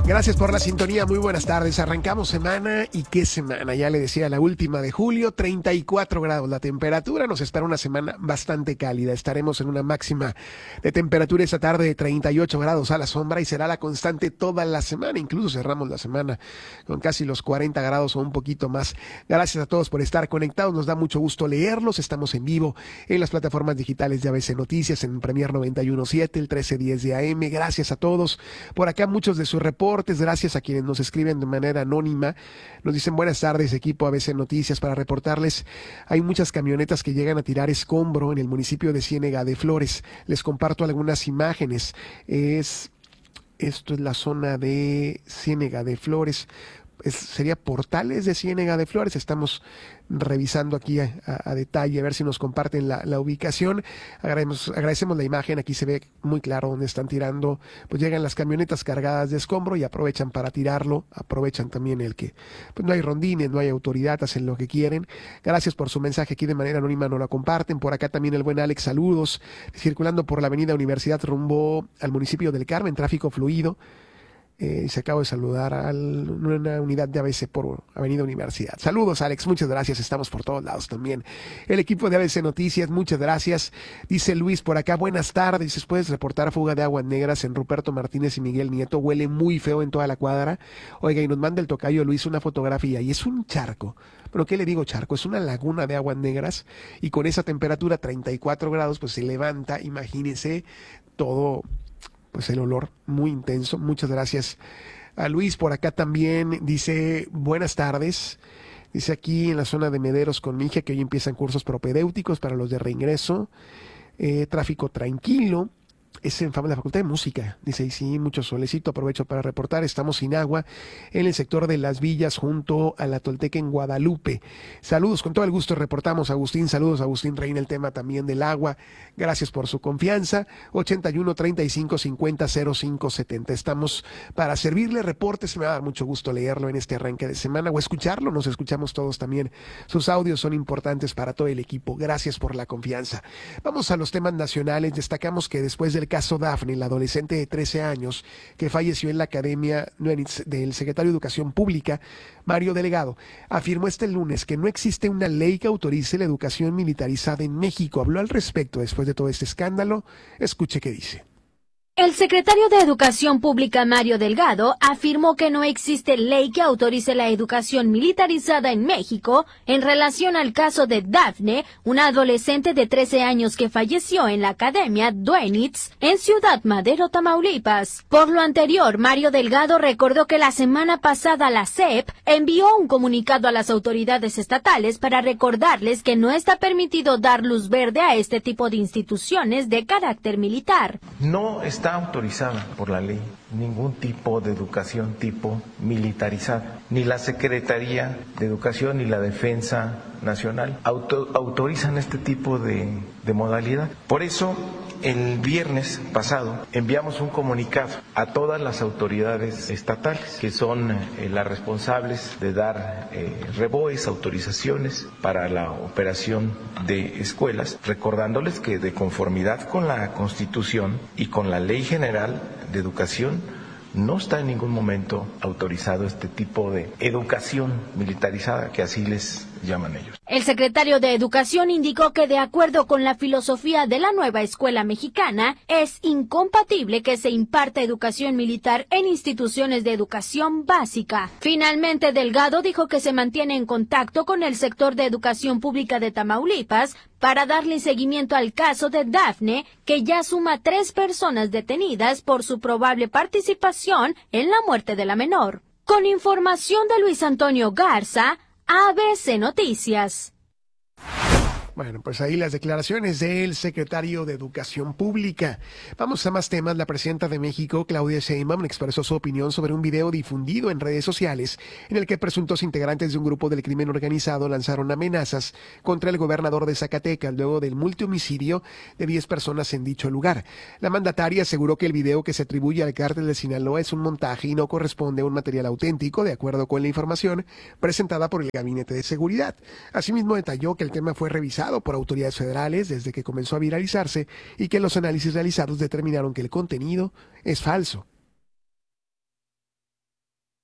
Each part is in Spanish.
Gracias por la sintonía, muy buenas tardes. Arrancamos semana y qué semana, ya le decía, la última de julio, 34 grados la temperatura, nos espera una semana bastante cálida. Estaremos en una máxima de temperatura esta tarde de 38 grados a la sombra y será la constante toda la semana, incluso cerramos la semana con casi los 40 grados o un poquito más. Gracias a todos por estar conectados, nos da mucho gusto leerlos, estamos en vivo en las plataformas digitales de ABC Noticias, en Premier 91.7, el 1310 de AM. Gracias a todos, por acá muchos de sus reportes. Gracias a quienes nos escriben de manera anónima. Nos dicen buenas tardes, equipo ABC Noticias, para reportarles. Hay muchas camionetas que llegan a tirar escombro en el municipio de Ciénega de Flores. Les comparto algunas imágenes. Esto es la zona de Ciénega de Flores. Sería Portales de Ciénega de Flores. Estamos revisando aquí a detalle, a ver si nos comparten la ubicación. Agradecemos la imagen, aquí se ve muy claro dónde están tirando, pues llegan las camionetas cargadas de escombro y aprovechan para tirarlo, aprovechan también el que pues no hay rondines, no hay autoridad, hacen lo que quieren. Gracias por su mensaje, aquí de manera anónima no la comparten. Por acá también el buen Alex, saludos, circulando por la avenida Universidad rumbo al municipio del Carmen, tráfico fluido. Se acabo de saludar a una unidad de ABC por Avenida Universidad. Saludos, Alex, muchas gracias, estamos por todos lados también. El equipo de ABC Noticias, muchas gracias. Dice Luis por acá, buenas tardes, dices, ¿puedes reportar fuga de aguas negras en Ruperto Martínez y Miguel Nieto? Huele muy feo en toda la cuadra. Oiga, y nos manda el tocayo Luis una fotografía y es un charco. Pero ¿qué le digo charco? Es una laguna de aguas negras y con esa temperatura 34 grados pues se levanta, imagínense todo, pues el olor muy intenso. Muchas gracias a Luis. Por acá también dice, buenas tardes. Dice aquí en la zona de Mederos con mi hija que hoy empiezan cursos propedéuticos para los de reingreso. Tráfico tranquilo. Es en la Facultad de Música. Dice, y sí, mucho solecito. Aprovecho para reportar. Estamos sin agua en el sector de Las Villas junto a la Tolteca en Guadalupe. Saludos, con todo el gusto reportamos, Agustín. Saludos, Agustín Reina, el tema también del agua. Gracias por su confianza. 81 35 50 05 70. Estamos para servirle reportes. Me va a dar mucho gusto leerlo en este arranque de semana o escucharlo. Nos escuchamos todos también. Sus audios son importantes para todo el equipo. Gracias por la confianza. Vamos a los temas nacionales. Destacamos que después del caso Dafne, la adolescente de 13 años que falleció en la Academia Duenitz del secretario de Educación Pública, Mario Delgado, afirmó este lunes que no existe una ley que autorice la educación militarizada en México. Habló al respecto después de todo este escándalo. Escuche qué dice. El secretario de Educación Pública, Mario Delgado, afirmó que no existe ley que autorice la educación militarizada en México en relación al caso de Dafne, una adolescente de 13 años que falleció en la Academia Duenitz en Ciudad Madero, Tamaulipas. Por lo anterior, Mario Delgado recordó que la semana pasada la SEP envió un comunicado a las autoridades estatales para recordarles que no está permitido dar luz verde a este tipo de instituciones de carácter militar. No está autorizada por la ley ningún tipo de educación tipo militarizada. Ni la Secretaría de Educación ni la Defensa Nacional autorizan este tipo de modalidad. Por eso, el viernes pasado enviamos un comunicado a todas las autoridades estatales, que son las responsables de dar reboes, autorizaciones para la operación de escuelas, recordándoles que de conformidad con la Constitución y con la Ley General de Educación, no está en ningún momento autorizado este tipo de educación militarizada, que así les llaman ellos. El secretario de Educación indicó que de acuerdo con la filosofía de la nueva escuela mexicana, es incompatible que se imparta educación militar en instituciones de educación básica. Finalmente, Delgado dijo que se mantiene en contacto con el sector de educación pública de Tamaulipas para darle seguimiento al caso de Dafne, que ya suma 3 personas detenidas por su probable participación en la muerte de la menor. Con información de Luis Antonio Garza, ABC Noticias. Bueno, pues ahí las declaraciones del secretario de Educación Pública. Vamos a más temas. La presidenta de México, Claudia Sheinbaum, expresó su opinión sobre un video difundido en redes sociales en el que presuntos integrantes de un grupo del crimen organizado lanzaron amenazas contra el gobernador de Zacatecas luego del multihomicidio de 10 personas en dicho lugar. La mandataria aseguró que el video que se atribuye al cártel de Sinaloa es un montaje y no corresponde a un material auténtico, de acuerdo con la información presentada por el Gabinete de Seguridad. Asimismo, detalló que el tema fue revisado por autoridades federales desde que comenzó a viralizarse y que los análisis realizados determinaron que el contenido es falso.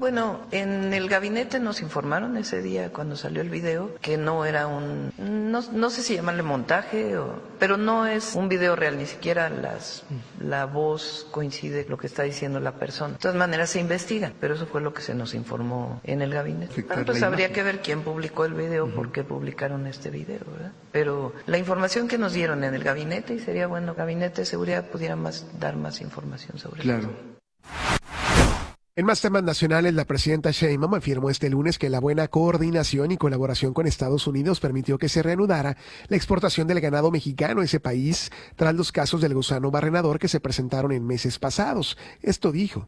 Bueno, en el gabinete nos informaron ese día cuando salió el video que no era no sé si llamarle montaje, pero no es un video real, ni siquiera la voz coincide con lo que está diciendo la persona. De todas maneras se investiga, pero eso fue lo que se nos informó en el gabinete. Bueno, pues habría que ver quién publicó el video, por qué publicaron este video, ¿verdad? Pero la información que nos dieron en el gabinete, y sería bueno, Gabinete de Seguridad pudiera dar más información sobre eso. En más temas nacionales, la presidenta Sheinbaum afirmó este lunes que la buena coordinación y colaboración con Estados Unidos permitió que se reanudara la exportación del ganado mexicano a ese país tras los casos del gusano barrenador que se presentaron en meses pasados. Esto dijo.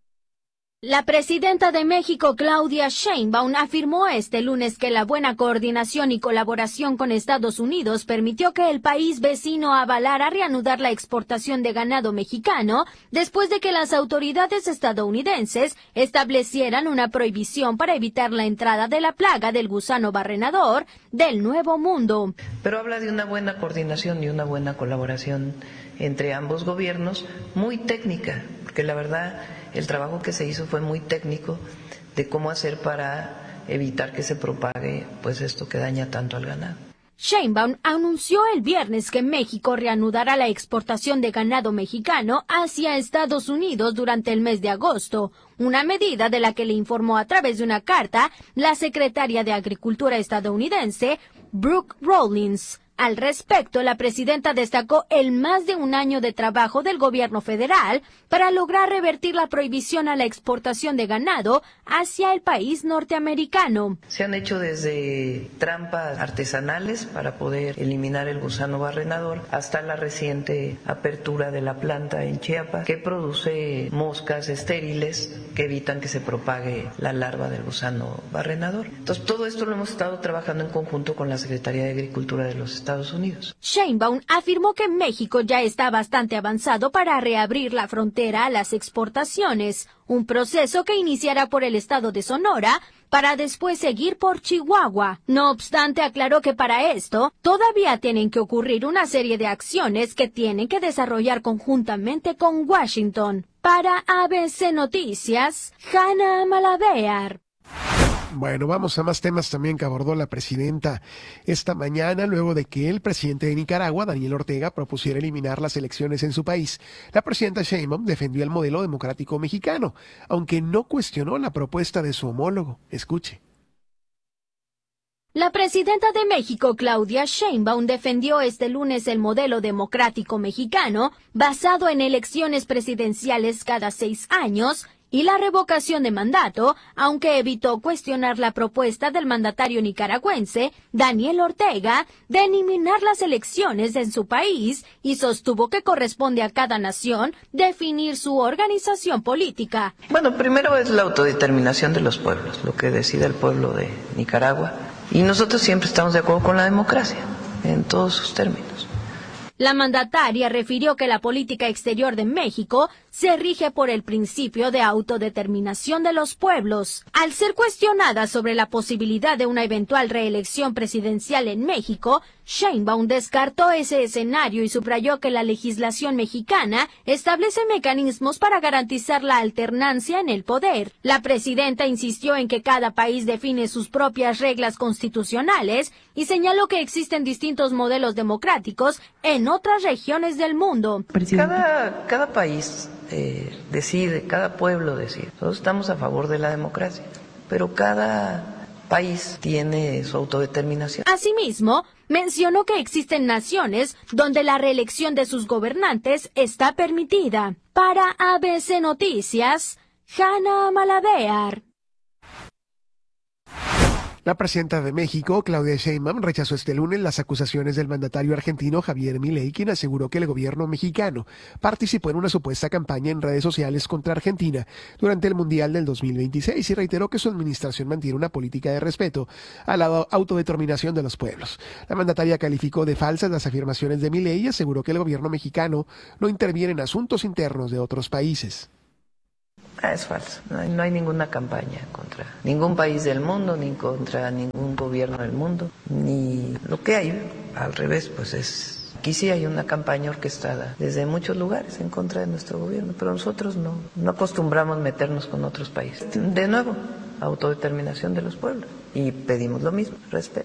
La presidenta de México, Claudia Sheinbaum, afirmó este lunes que la buena coordinación y colaboración con Estados Unidos permitió que el país vecino avalara reanudar la exportación de ganado mexicano después de que las autoridades estadounidenses establecieran una prohibición para evitar la entrada de la plaga del gusano barrenador del Nuevo Mundo. Pero habla de una buena coordinación y una buena colaboración entre ambos gobiernos, muy técnica, porque la verdad el trabajo que se hizo fue muy técnico de cómo hacer para evitar que se propague pues esto que daña tanto al ganado. Sheinbaum anunció el viernes que México reanudará la exportación de ganado mexicano hacia Estados Unidos durante el mes de agosto, una medida de la que le informó a través de una carta la secretaria de Agricultura estadounidense, Brooke Rollins. Al respecto, la presidenta destacó el más de un año de trabajo del gobierno federal para lograr revertir la prohibición a la exportación de ganado hacia el país norteamericano. Se han hecho desde trampas artesanales para poder eliminar el gusano barrenador hasta la reciente apertura de la planta en Chiapas que produce moscas estériles que evitan que se propague la larva del gusano barrenador. Entonces, todo esto lo hemos estado trabajando en conjunto con la Secretaría de Agricultura de los Estados Unidos. Sheinbaum afirmó que México ya está bastante avanzado para reabrir la frontera a las exportaciones, un proceso que iniciará por el estado de Sonora para después seguir por Chihuahua. No obstante, aclaró que para esto todavía tienen que ocurrir una serie de acciones que tienen que desarrollar conjuntamente con Washington. Para ABC Noticias, Hanna Malavear. Bueno, vamos a más temas también que abordó la presidenta esta mañana, luego de que el presidente de Nicaragua, Daniel Ortega, propusiera eliminar las elecciones en su país. La presidenta Sheinbaum defendió el modelo democrático mexicano, aunque no cuestionó la propuesta de su homólogo. Escuche. La presidenta de México, Claudia Sheinbaum, defendió este lunes el modelo democrático mexicano basado en elecciones presidenciales cada 6 años y la revocación de mandato, aunque evitó cuestionar la propuesta del mandatario nicaragüense, Daniel Ortega, de eliminar las elecciones en su país y sostuvo que corresponde a cada nación definir su organización política. Bueno, primero es la autodeterminación de los pueblos, lo que decide el pueblo de Nicaragua, y nosotros siempre estamos de acuerdo con la democracia, en todos sus términos. La mandataria refirió que la política exterior de México se rige por el principio de autodeterminación de los pueblos. Al ser cuestionada sobre la posibilidad de una eventual reelección presidencial en México, Sheinbaum descartó ese escenario y subrayó que la legislación mexicana establece mecanismos para garantizar la alternancia en el poder. La presidenta insistió en que cada país define sus propias reglas constitucionales y señaló que existen distintos modelos democráticos en otras regiones del mundo. Cada país decide, cada pueblo decide. Todos estamos a favor de la democracia, pero cada país tiene su autodeterminación. Asimismo, mencionó que existen naciones donde la reelección de sus gobernantes está permitida. Para ABC Noticias, Hanna Malavear. La presidenta de México, Claudia Sheinbaum, rechazó este lunes las acusaciones del mandatario argentino Javier Milei, quien aseguró que el gobierno mexicano participó en una supuesta campaña en redes sociales contra Argentina durante el Mundial del 2026 y reiteró que su administración mantiene una política de respeto a la autodeterminación de los pueblos. La mandataria calificó de falsas las afirmaciones de Milei y aseguró que el gobierno mexicano no interviene en asuntos internos de otros países. Es falso. No hay ninguna campaña contra ningún país del mundo, ni contra ningún gobierno del mundo, ni lo que hay. Al revés, pues es Aquí sí hay una campaña orquestada desde muchos lugares en contra de nuestro gobierno, pero nosotros no acostumbramos meternos con otros países. De nuevo, autodeterminación de los pueblos, y pedimos lo mismo, respeto.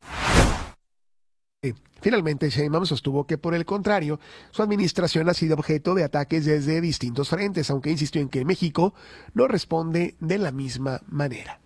Finalmente, Sheinbaum sostuvo que, por el contrario, su administración ha sido objeto de ataques desde distintos frentes, aunque insistió en que México no responde de la misma manera.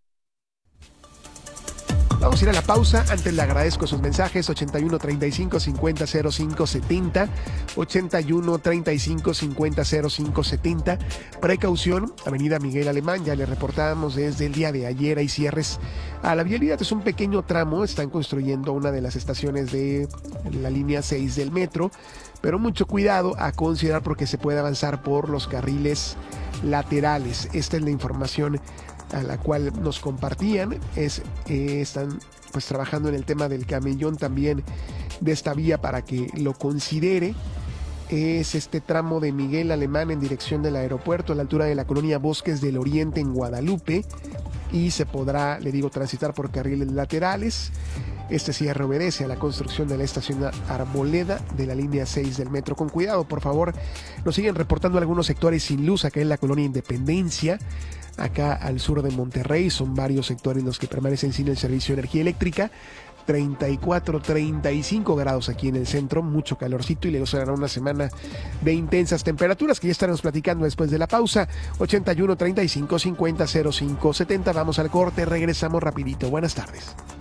Vamos a ir a la pausa. Antes le agradezco sus mensajes: 81 35 50 05 70, 81 35 50 05 70. Precaución, Avenida Miguel Alemán, ya le reportábamos desde el día de ayer, hay cierres a la vialidad. Es un pequeño tramo, están construyendo una de las estaciones de la línea 6 del metro, pero mucho cuidado a considerar porque se puede avanzar por los carriles laterales. Esta es la información a la cual nos compartían. Están pues trabajando en el tema del camellón también de esta vía para que lo considere. Es este tramo de Miguel Alemán en dirección del aeropuerto, a la altura de la colonia Bosques del Oriente en Guadalupe, y se podrá, le digo, transitar por carriles laterales. Este cierre obedece a la construcción de la estación Arboleda de la línea 6 del metro. Con cuidado, por favor. Nos siguen reportando algunos sectores sin luz acá en la colonia Independencia, acá al sur de Monterrey. Son varios sectores los que permanecen sin el servicio de energía eléctrica. 34, 35 grados aquí en el centro, mucho calorcito, y luego será una semana de intensas temperaturas que ya estaremos platicando después de la pausa. 81 35 50 05 70. Vamos al corte, regresamos rapidito. Buenas tardes.